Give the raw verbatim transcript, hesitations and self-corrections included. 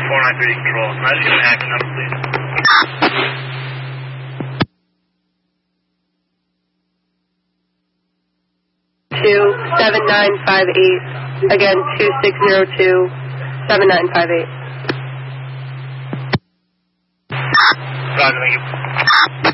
four nine three control. Can I just get an active number, please? Two seven nine five eight. Again, two six zero two seven nine five eight. Roger, thank you.